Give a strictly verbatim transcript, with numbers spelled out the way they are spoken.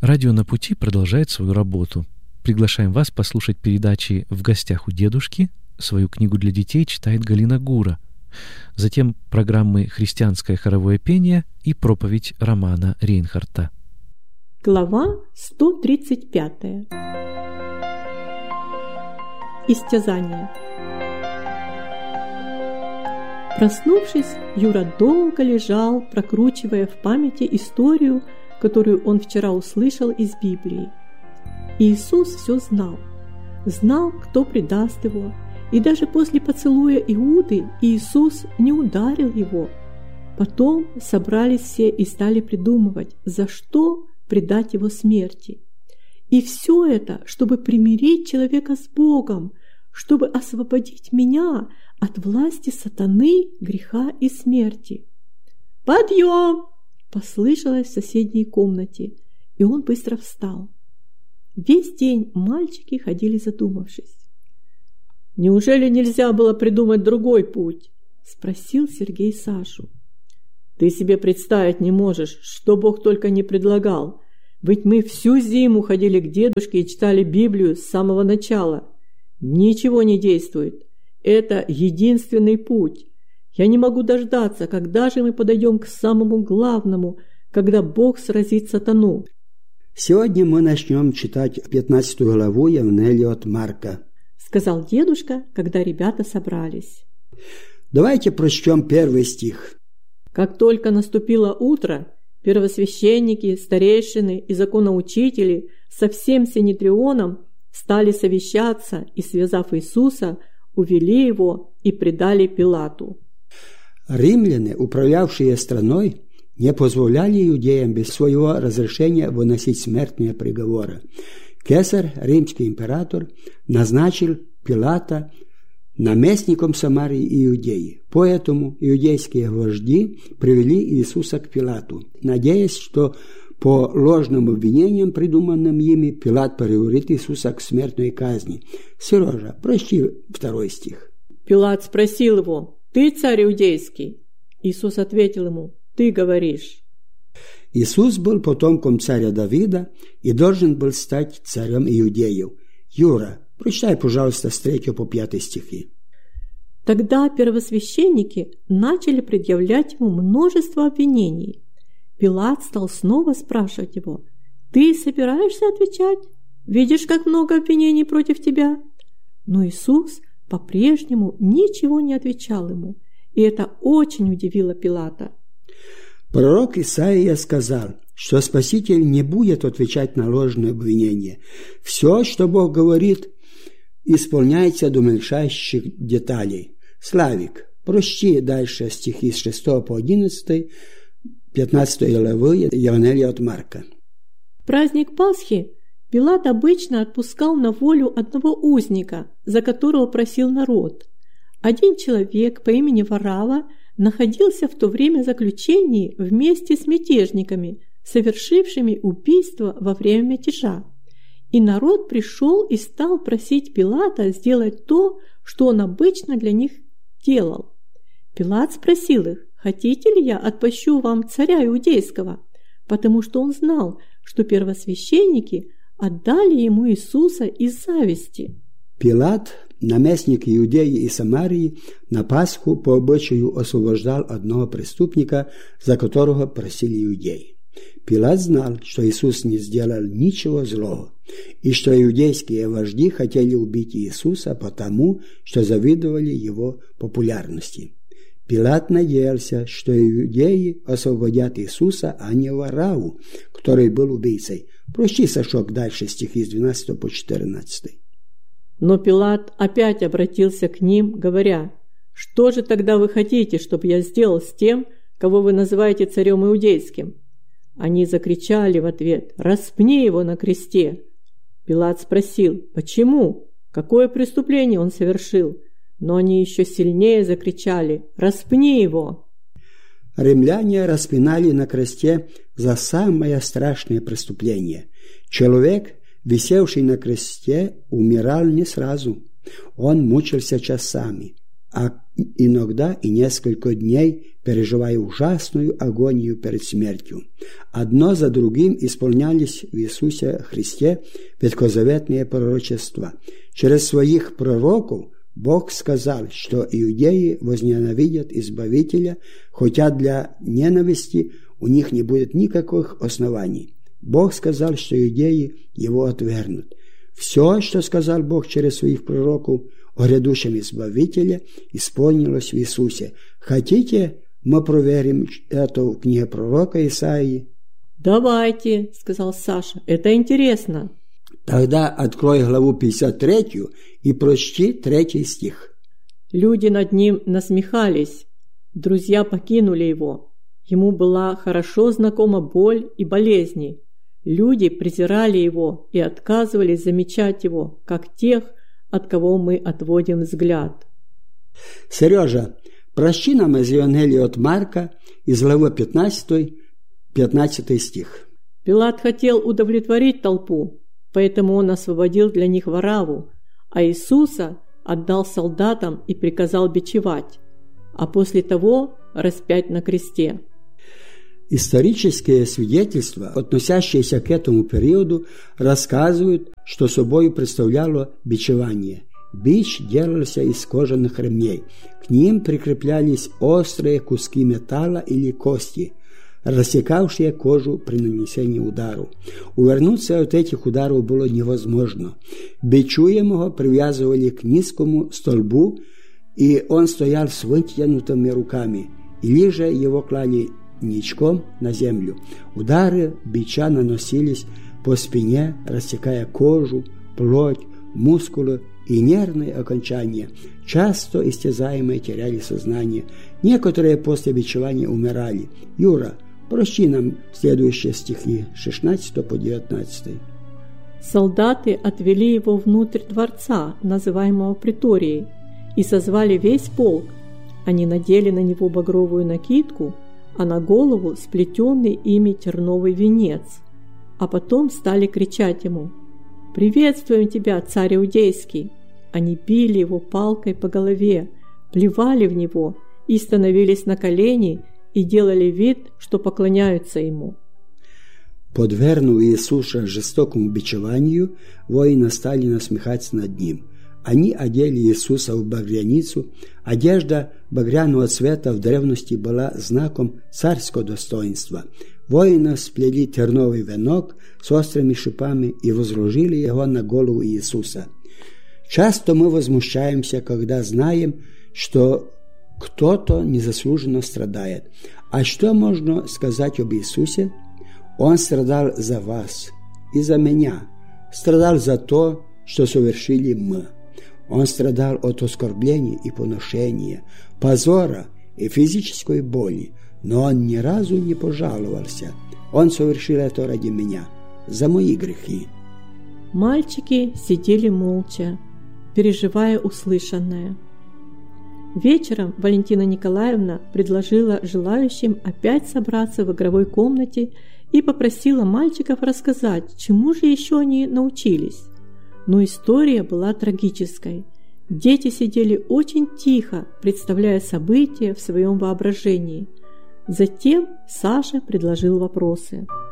Радио «На пути» продолжает свою работу. Приглашаем вас послушать передачи «В гостях у дедушки», свою книгу для детей читает Галина Гура. Затем программы «Христианское хоровое пение» и проповедь Романа Рейнхарта. Глава сто тридцать пять. Истязание. Проснувшись, Юра долго лежал, прокручивая в памяти историю, которую он вчера услышал из Библии. Иисус все знал. Знал, кто предаст его, и даже после поцелуя Иуды Иисус не ударил его. Потом собрались все и стали придумывать, за что предать его смерти. И все это, чтобы примирить человека с Богом, чтобы освободить меня от власти сатаны, греха и смерти. «Подъем!» – послышалось в соседней комнате, и он быстро встал. Весь день мальчики ходили задумавшись. «Неужели нельзя было придумать другой путь?» – спросил Сергей Сашу. «Ты себе представить не можешь, что Бог только не предлагал. Ведь мы всю зиму ходили к дедушке и читали Библию с самого начала. Ничего не действует. Это единственный путь. Я не могу дождаться, когда же мы подойдем к самому главному, когда Бог сразит сатану». «Сегодня мы начнем читать пятнадцатую главу Евангелия от Марка», — сказал дедушка, когда ребята собрались. «Давайте прочтем первый стих». «Как только наступило утро, первосвященники, старейшины и законоучители со всем синедрионом стали совещаться и, связав Иисуса, увели его и предали Пилату». Римляне, управлявшие страной, не позволяли иудеям без своего разрешения выносить смертные приговоры. Кесарь, римский император, назначил Пилата наместником Самарии и Иудеи. Поэтому иудейские вожди привели Иисуса к Пилату, надеясь, что по ложным обвинениям, придуманным ими, Пилат приговорит Иисуса к смертной казни. Сережа, прочти второй стих. Пилат спросил его: «Ты царь иудейский?» Иисус ответил ему: «Ты говоришь». Иисус был потомком царя Давида и должен был стать царем иудеев. Юра, прочитай, пожалуйста, с третьего по пятый стихи. Тогда первосвященники начали предъявлять ему множество обвинений. Пилат стал снова спрашивать его: «Ты собираешься отвечать? Видишь, как много обвинений против тебя?» Но Иисус по-прежнему ничего не отвечал ему, и это очень удивило Пилата. Пророк Исаия сказал, что Спаситель не будет отвечать на ложные обвинения. Все, что Бог говорит, исполняется до мельчайших деталей. Славик, прочти дальше стихи с шестого по одиннадцатый, пятнадцатой главы Евангелия от Марка. В праздник Пасхи Пилат обычно отпускал на волю одного узника, за которого просил народ. Один человек по имени Варава находился в то время в заключении вместе с мятежниками, совершившими убийство во время мятежа. И народ пришел и стал просить Пилата сделать то, что он обычно для них делал. Пилат спросил их: «Хотите ли я отпущу вам царя иудейского?» Потому что он знал, что первосвященники отдали ему Иисуса из зависти. Пилат, наместник Иудеи и Самарии, на Пасху по обычаю освобождал одного преступника, за которого просили иудеи. Пилат знал, что Иисус не сделал ничего злого, и что иудейские вожди хотели убить Иисуса потому, что завидовали его популярности. Пилат надеялся, что иудеи освободят Иисуса, а не Вараву, который был убийцей. Прочти, Сашок, дальше стихи с двенадцатого по четырнадцатый. Но Пилат опять обратился к ним, говоря: «Что же тогда вы хотите, чтобы я сделал с тем, кого вы называете царем иудейским?» Они закричали в ответ: «Распни его на кресте!» Пилат спросил: «Почему? Какое преступление он совершил?» Но они еще сильнее закричали: «Распни его!» Римляне распинали на кресте за самое страшное преступление. Человек, висевший на кресте, умирал не сразу. Он мучился часами. а иногда и несколько дней переживая ужасную агонию перед смертью. Одно за другим исполнялись в Иисусе Христе ветхозаветные пророчества. Через своих пророков Бог сказал, что иудеи возненавидят Избавителя, хотя для ненависти у них не будет никаких оснований. Бог сказал, что иудеи его отвергнут. Все, что сказал Бог через своих пророков о грядущем Избавителе, исполнилось в Иисусе. Хотите, мы проверим это в книге пророка Исаии? «Давайте», — сказал Саша, — «это интересно». Тогда открой главу пятьдесят третью и прочти третий стих. «Люди над ним насмехались, друзья покинули его. Ему была хорошо знакома боль и болезни. Люди презирали его и отказывались замечать его, как тех, от кого мы отводим взгляд». Сережа, прочти нам из Евангелия от Марка, из главы пятнадцатой, пятнадцатый стих. «Пилат хотел удовлетворить толпу, поэтому он освободил для них Варавву, а Иисуса отдал солдатам и приказал бичевать, а после того распять на кресте». Исторические свидетельства, относящиеся к этому периоду, рассказывают, что собой представляло бичевание. Бич делался из кожаных ремней. К ним прикреплялись острые куски металла или кости, рассекавшие кожу при нанесении удару. Увернуться от этих ударов было невозможно. Бичуемого привязывали к низкому столбу, и он стоял с вытянутыми руками, или же его клали ничком на землю. Удары бича наносились по спине, рассекая кожу, плоть, мускулы и нервные окончания. Часто истязаемые теряли сознание. Некоторые после бичевания умирали. Юра, прочти нам следующие стихи с шестнадцатого по девятнадцатый. «Солдаты отвели его внутрь дворца, называемого приторией, и созвали весь полк. Они надели на него багровую накидку, а на голову сплетенный ими терновый венец. А потом стали кричать ему: «Приветствуем тебя, царь иудейский!» Они били его палкой по голове, плевали в него и становились на колени и делали вид, что поклоняются ему. Подвергнув Иисуса жестокому бичеванию, воины стали насмехаться над ним. Они одели Иисуса в багряницу. Одежда багряного цвета в древности была знаком царского достоинства. Воины сплели терновый венок с острыми шипами и возложили его на голову Иисуса. Часто мы возмущаемся, когда знаем, что кто-то незаслуженно страдает. А что можно сказать об Иисусе? Он страдал за вас и за меня. Страдал за то, что совершили мы. Он страдал от оскорбления и поношения, позора и физической боли, но он ни разу не пожаловался. Он совершил это ради меня, за мои грехи. Мальчики сидели молча, переживая услышанное. Вечером Валентина Николаевна предложила желающим опять собраться в игровой комнате и попросила мальчиков рассказать, чему же еще они научились. Но история была трагической. Дети сидели очень тихо, представляя события в своем воображении. Затем Саша предложил вопросы.